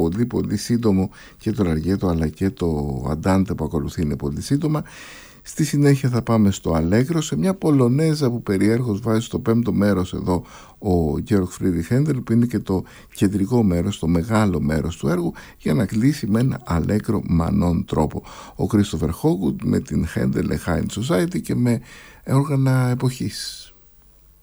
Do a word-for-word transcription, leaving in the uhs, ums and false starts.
πολύ πολύ σύντομο, και το Λαργέτο αλλά και το Αντάντε που ακολουθεί είναι πολύ σύντομα. Στη συνέχεια θα πάμε στο Αλέγκρο, σε μια Πολωνέζα που περιέργως βάζει στο πέμπτο μέρος εδώ ο Γεώργ Φρίντριχ Χέντελ, που είναι και το κεντρικό μέρος, το μεγάλο μέρος του έργου, για να κλείσει με ένα αλέγκρο μανών τρόπο. Ο Κρίστοφερ Χόγκουντ με την Händel High Society και με όργανα εποχής.